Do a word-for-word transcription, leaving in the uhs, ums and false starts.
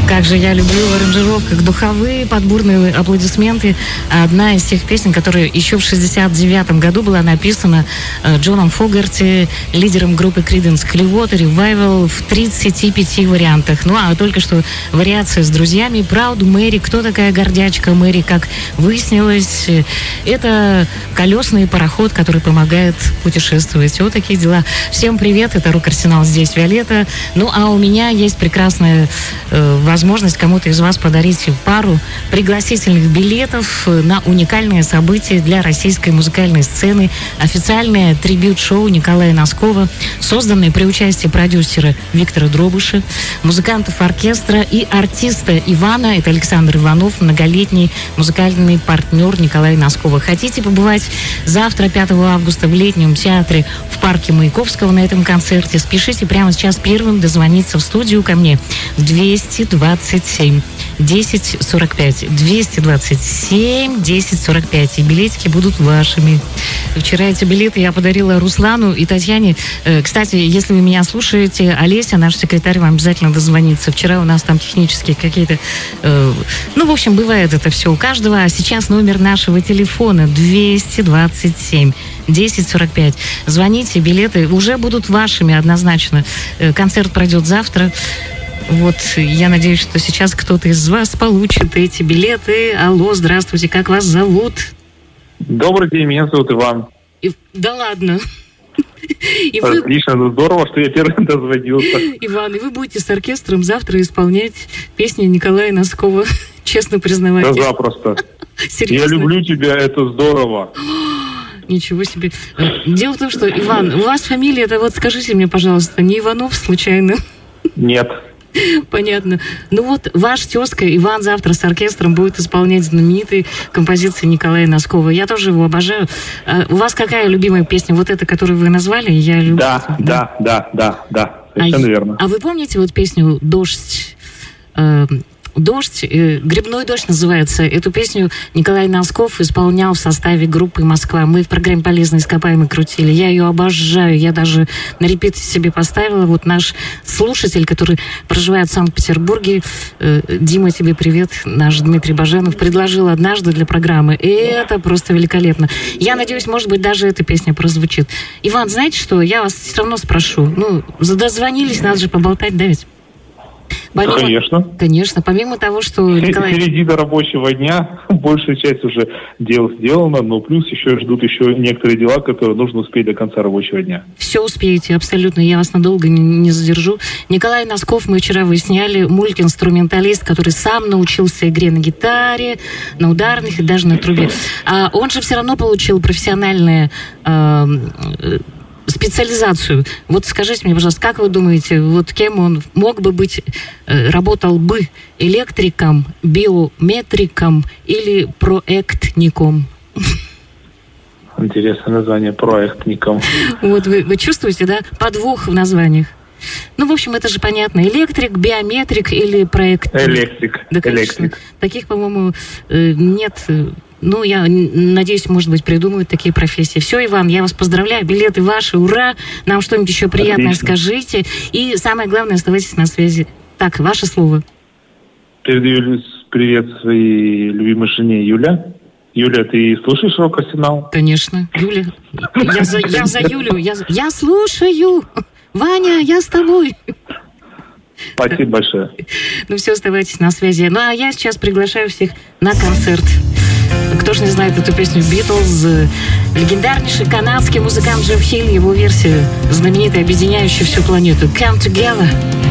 Как же я люблю в аранжировках духовые, подбурные аплодисменты. Одна из тех песен, которая еще в шестьдесят девятом году была написана Джоном Фогерти, лидером группы Creedence Clearwater Revival, в тридцати пяти вариантах. Ну а только что вариация с друзьями. Proud Mary. Кто такая гордячка Мэри? Как выяснилось, это колесный пароход, который помогает путешествовать. Вот такие дела. Всем привет, это Рок-Арсенал, здесь Виолетта. Ну а у меня есть прекрасная э, возможность кому-то из вас подарить пару пригласительных билетов на уникальное событие для российской музыкальной сцены. Официальное трибьют-шоу Николая Носкова, созданное при участии продюсера Виктора Дробыша, музыкантов оркестра и артиста Ивана. Это Александр Иванов, многолетний музыкальный партнер Николая Носкова. Хотите побывать завтра, пятого августа, в летнем театре в парке Маяковского на этом концерте? Спешите прямо сейчас первым дозвониться в студию ко мне. двести двадцать семь десять сорок пять. двести двадцать семь десять сорок пять. И билетики будут вашими. Вчера эти билеты я подарила Руслану и Татьяне. Кстати, если вы меня слушаете, Олеся, наш секретарь, вам обязательно дозвонится. Вчера у нас там технические какие-то... Ну, в общем, бывает это все у каждого. А сейчас номер нашего телефона двести двадцать семь десять сорок пять. Звоните, билеты уже будут вашими однозначно. Концерт пройдет завтра. Вот, я надеюсь, что сейчас кто-то из вас получит эти билеты. Алло, здравствуйте, как вас зовут? Добрый день, меня зовут Иван. И... Да ладно. И Отлично, вы... здорово, что я первым дозвонился. Иван, и вы будете с оркестром завтра исполнять песни Николая Носкова, честно признавайтесь. Да, запросто. Серьезно? Я люблю тебя, это здорово. Ничего себе. Дело в том, что, Иван, у вас фамилия, это вот скажите мне, пожалуйста, не Иванов случайно? Нет. Понятно. Ну вот, ваш тезка Иван завтра с оркестром будет исполнять знаменитые композиции Николая Носкова. Я тоже его обожаю. А у вас какая любимая песня? Вот эта, которую вы назвали? Я люблю. Да, да, да, да, да. Совершенно а, верно. А вы помните вот песню «Дождь»? Э, «Дождь», э, «Грибной дождь» называется. Эту песню Николай Носков исполнял в составе группы «Москва». Мы в программе «Полезные ископаемые» крутили. Я ее обожаю. Я даже на репит себе поставила. Вот наш слушатель, который проживает в Санкт-Петербурге, э, Дима, тебе привет, наш Дмитрий Баженов, предложил однажды для программы. И это просто великолепно. Я надеюсь, может быть, даже эта песня прозвучит. Иван, знаете что? Я вас все равно спрошу. Ну, задозвонились, надо же поболтать, да ведь? Помимо, конечно. Конечно. Помимо того, что... Николай... Середина рабочего дня, большая часть уже дел сделана, но плюс еще ждут еще некоторые дела, которые нужно успеть до конца рабочего дня. Все успеете, абсолютно. Я вас надолго не, не задержу. Николай Носков, мы вчера выясняли, мультиинструменталист, который сам научился игре на гитаре, на ударных и даже на трубе. А он же все равно получил профессиональное... Э, специализацию. Вот скажите мне, пожалуйста, как вы думаете, вот кем он мог бы быть, работал бы электриком, биометриком или проектником? Интересное название, проектником. Вот вы, вы чувствуете, да, подвох в названиях? Ну, в общем, это же понятно. Электрик, биометрик или проектник? Электрик. Да, конечно. Электрик. Таких, по-моему, нет... Ну, я надеюсь, может быть, придумают такие профессии. Все, Иван, я вас поздравляю. Билеты ваши, ура! Нам что-нибудь еще приятное Отлично. Скажите. И самое главное, оставайтесь на связи. Так, ваше слово. Передаю привет своей любимой жене Юля. Юля, ты слушаешь Рок-Арсенал? Конечно. Юля, я за, я за Юлю. Я, я слушаю. Ваня, я с тобой. Спасибо большое. Ну все, оставайтесь на связи. Ну а я сейчас приглашаю всех на концерт. Кто ж не знает эту песню «Битлз», легендарнейший канадский музыкант Джефф Хилл, его версия знаменитая, объединяющая всю планету «Come Together».